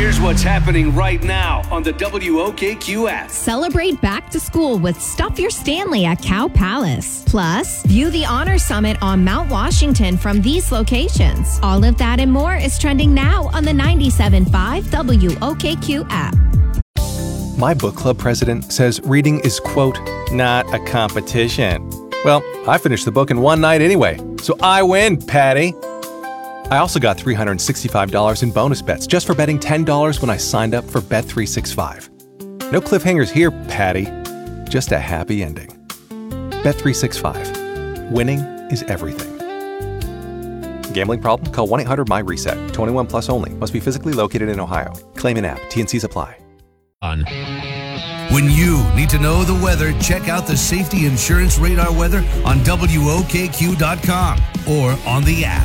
Here's what's happening right now on the WOKQ app. Celebrate back to school with Stuff Your Stanley at Cow Palace. Plus, view the Honor Summit on Mount Washington from these locations. All of that and more is trending now on the 97.5 WOKQ app. My book club president says reading is, quote, not a competition. Well, I finished the book in one night anyway, so I win, Patty. I also got $365 in bonus bets just for betting $10 when I signed up for Bet365. No cliffhangers here, Patty. Just a happy ending. Bet365. Winning is everything. Gambling problem? Call 1-800-MY-RESET. 21 plus only. Must be physically located in Ohio. Claim in app. T&Cs apply. When you need to know the weather, check out the Safety Insurance Radar weather on WOKQ.com or on the app.